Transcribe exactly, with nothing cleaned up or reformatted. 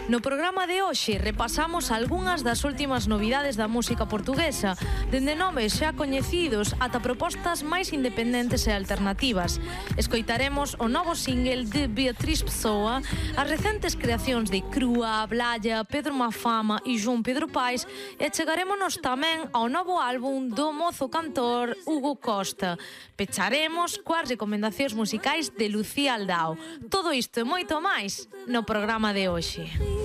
No programa de hoxe repasamos algunhas das últimas novidades da música portuguesa, dende nomes xa coñecidos ata propostas máis independentes e alternativas. Escoitaremos o novo single de Beatriz Pessoa, as recentes creacións de Crúa, Blaya, Pedro Mafama e João Pedro Paes e chegarémonos tamén ao novo álbum do mozo cantor Hugo Costa. Pecharemos coas recomendacións musicais de Lucía Aldao. Todo isto e moito máis no programa de hoxe.